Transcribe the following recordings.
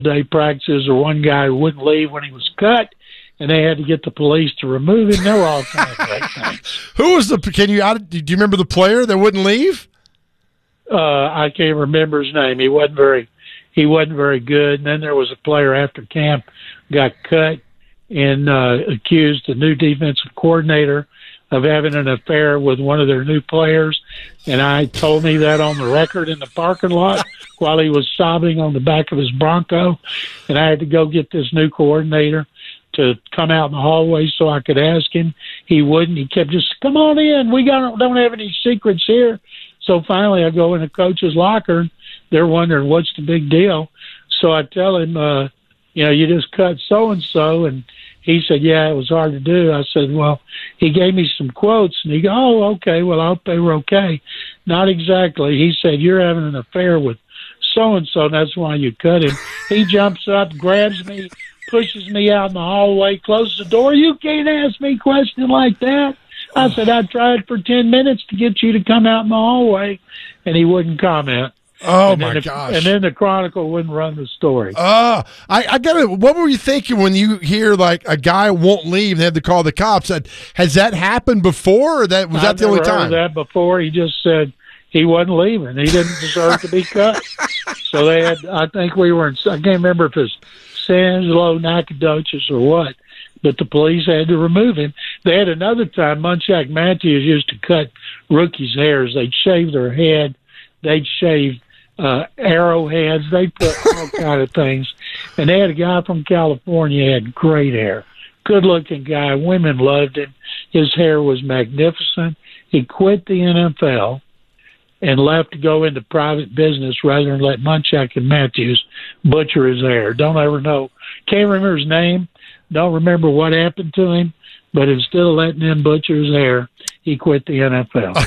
day practices, or one guy wouldn't leave when he was cut, and they had to get the police to remove him. There were all kinds of great things. Who was do you remember the player that wouldn't leave? I can't remember his name. He wasn't very good. And then there was a player after camp got cut and accused the new defensive coordinator of having an affair with one of their new players. And I told me that on the record in the parking lot while he was sobbing on the back of his Bronco. And I had to go get this new coordinator to come out in the hallway so I could ask him. He wouldn't. He kept just, come on in. We don't have any secrets here. So finally I go in the coach's locker. They're wondering what's the big deal. So I tell him, you just cut so-and-so. And he said, yeah, it was hard to do. I said, well, he gave me some quotes. And he go, oh, okay, well, I hope they were okay. Not exactly. He said, you're having an affair with so-and-so, and that's why you cut him. He jumps up, grabs me, pushes me out in the hallway, closes the door. You can't ask me a question like that. I said, I tried for 10 minutes to get you to come out in the hallway, and he wouldn't comment. Oh, my gosh. And then the Chronicle wouldn't run the story. I got it. What were you thinking when you hear, like, a guy won't leave and they have to call the cops? Has that happened before, or was that the only time? I've never heard of that before. He just said he wasn't leaving. He didn't deserve to be cut. So they had, I think we were in, I can't remember if it's San Angelo, Nacogdoches, or what, but the police had to remove him. They had another time, Munchak Matthews used to cut rookies' hairs. They'd shave their head. They'd shave arrowheads. They'd put all kind of things. And they had a guy from California, had great hair. Good-looking guy. Women loved him. His hair was magnificent. He quit the NFL and left to go into private business rather than let Munchak and Matthews butcher his hair. Don't ever know. Can't remember his name. Don't remember what happened to him. But instead of letting him butcher his hair, he quit the NFL.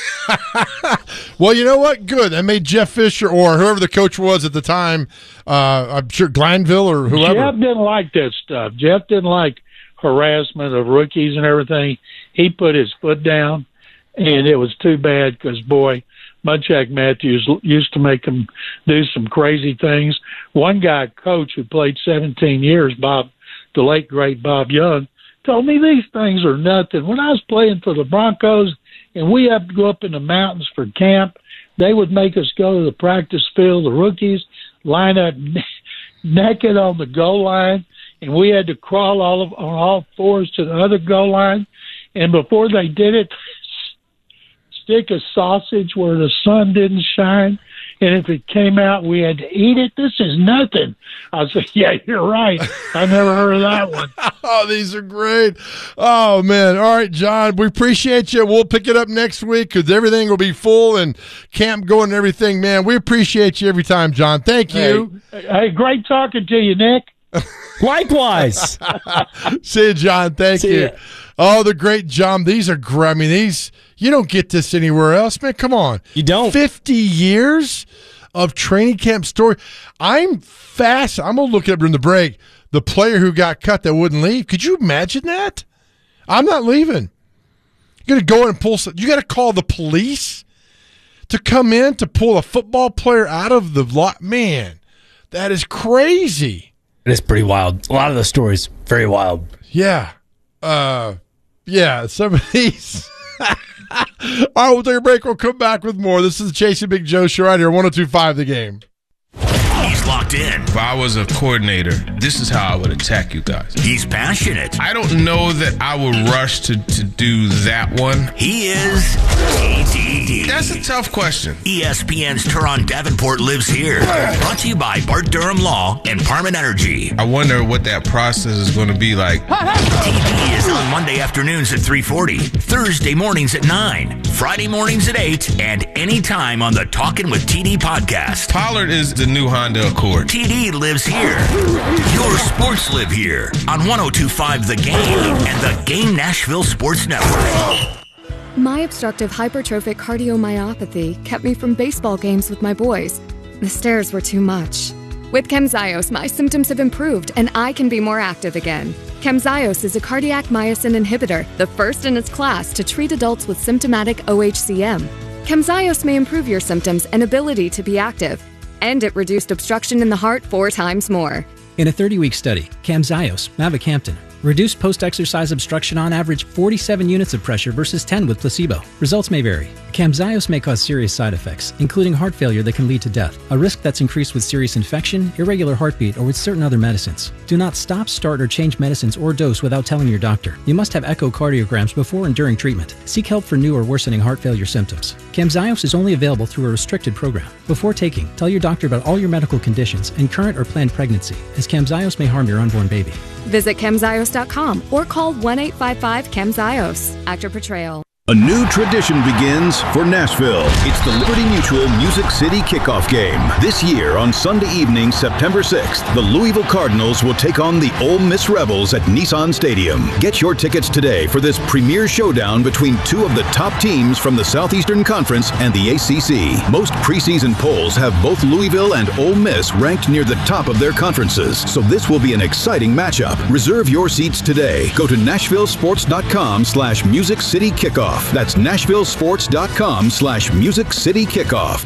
Well, you know what? Good. That made Jeff Fisher or whoever the coach was at the time, I'm sure Glanville or whoever. Jeff didn't like that stuff. Jeff didn't like harassment of rookies and everything. He put his foot down, and it was too bad because, boy, Munchak Matthews used to make him do some crazy things. One guy, coach, who played 17 years, the late, great Bob Young, told me these things are nothing. When I was playing for the Broncos and we had to go up in the mountains for camp, they would make us go to the practice field, the rookies, line up naked on the goal line, and we had to crawl on all fours to the other goal line. And before they did it, stick a sausage where the sun didn't shine, and if it came out, we had to eat it. This is nothing. I said, yeah, you're right. I never heard of that one. Oh, these are great. Oh, man. All right, John, we appreciate you. We'll pick it up next week because everything will be full and camp going and everything, man. We appreciate you every time, John. Thank you. Hey, great talking to you, Nick. Likewise. See you, John. Thank you. Ya. Oh, the great John. These are great. I mean, you don't get this anywhere else, man. Come on. You don't. 50 years of training camp story. I'm fast. I'm going to look it up during the break. The player who got cut that wouldn't leave. Could you imagine that? I'm not leaving. You're going to go in and pull some. You got to call the police to come in to pull a football player out of the lot. Man, that is crazy. It is pretty wild. A lot of the stories, very wild. Yeah. Yeah, some of these. All right, we'll take a break. We'll come back with more. This is the Chasing Big Joe show right here, 102.5 The Game. He's locked in. If I was a coordinator, this is how I would attack you guys. He's passionate. I don't know that I would rush to do that one. He is TD. That's a tough question. ESPN's Teron Davenport lives here. Brought to you by Bart Durham Law and Parman Energy. I wonder what that process is going to be like. TD is on Monday afternoons at 3:40, Thursday mornings at 9, Friday mornings at 8, and anytime on the Talkin' with TD podcast. Pollard is the new Honda Accord. TD lives here. Your sports live here on 102.5 The Game and the Game Nashville Sports Network. My obstructive hypertrophic cardiomyopathy kept me from baseball games with my boys. The stairs were too much. With Camzyos, my symptoms have improved and I can be more active again. Camzyos is a cardiac myosin inhibitor, the first in its class to treat adults with symptomatic OHCM. Camzyos may improve your symptoms and ability to be active. And it reduced obstruction in the heart 4 times more. In a 30-week study, Camzyos, mavacamten, reduced post-exercise obstruction on average 47 units of pressure versus 10 with placebo. Results may vary. Camzyos may cause serious side effects, including heart failure that can lead to death, a risk that's increased with serious infection, irregular heartbeat, or with certain other medicines. Do not stop, start, or change medicines or dose without telling your doctor. You must have echocardiograms before and during treatment. Seek help for new or worsening heart failure symptoms. Camzyos is only available through a restricted program. Before taking, tell your doctor about all your medical conditions and current or planned pregnancy, as Camzyos may harm your unborn baby. Visit Camzyos.com or call 1-855-CAMZYOS. Actor Portrayal. A new tradition begins for Nashville. It's the Liberty Mutual Music City Kickoff Game. This year on Sunday evening, September 6th, the Louisville Cardinals will take on the Ole Miss Rebels at Nissan Stadium. Get your tickets today for this premier showdown between two of the top teams from the Southeastern Conference and the ACC. Most preseason polls have both Louisville and Ole Miss ranked near the top of their conferences, so this will be an exciting matchup. Reserve your seats today. Go to NashvilleSports.com/Music City Kickoff. That's NashvilleSports.com/Music City Kickoff.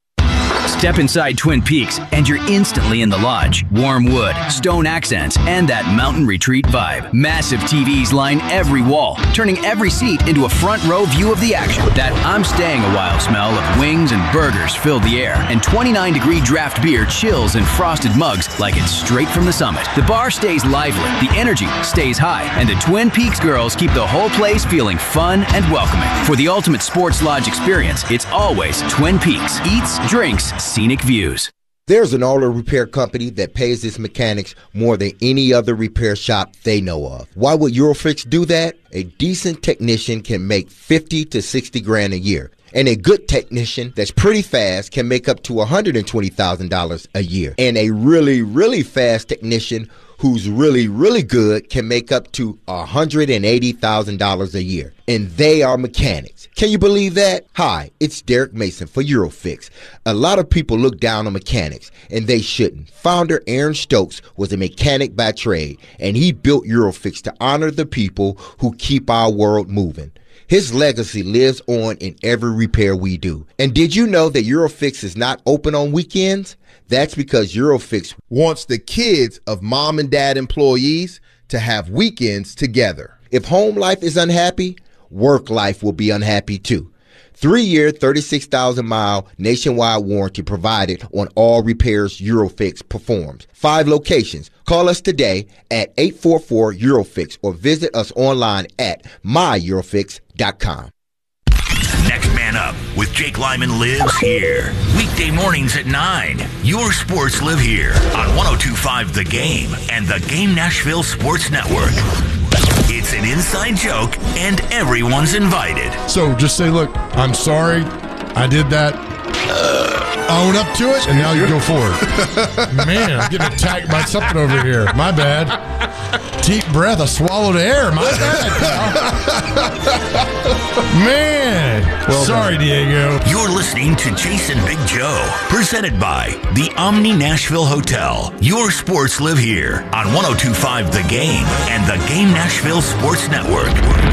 Step inside Twin Peaks and you're instantly in the lodge. Warm wood, stone accents, and that mountain retreat vibe. Massive TVs line every wall, turning every seat into a front row view of the action. That I'm staying a while smell of wings and burgers fill the air, and 29-degree draft beer chills in frosted mugs like it's straight from the summit. The bar stays lively, the energy stays high, and the Twin Peaks girls keep the whole place feeling fun and welcoming. For the ultimate sports lodge experience, it's always Twin Peaks. Eats, drinks, scenic views. There's an auto repair company that pays its mechanics more than any other repair shop they know of. Why would Eurofix do that? A decent technician can make $50 to $60,000 a year. And a good technician that's pretty fast can make up to $120,000 a year. And a really, really fast technician who's really, really good can make up to $180,000 a year. And they are mechanics. Can you believe that? Hi, it's Derek Mason for Eurofix. A lot of people look down on mechanics, and they shouldn't. Founder Aaron Stokes was a mechanic by trade, and he built Eurofix to honor the people who keep our world moving. His legacy lives on in every repair we do. And did you know that Eurofix is not open on weekends? That's because Eurofix wants the kids of mom and dad employees to have weekends together. If home life is unhappy, work life will be unhappy too. 3-year, 36,000-mile nationwide warranty provided on all repairs Eurofix performs. 5 locations. Call us today at 844-EUROFIX or visit us online at myeurofix.com. Next Man Up with Jake Lyman lives here. Weekday mornings at 9. Your sports live here on 102.5 The Game and the Game Nashville Sports Network. It's an inside joke, and everyone's invited. So just say, look, I'm sorry, I did that. Own up to it, and now you go forward. Man, I'm getting attacked by something over here. My bad. Deep breath, I swallowed air. My bad, pal. Man. Well, sorry, Diego. You're listening to Jason Big Joe, presented by the Omni Nashville Hotel. Your sports live here on 102.5 The Game and the Game Nashville Sports Network.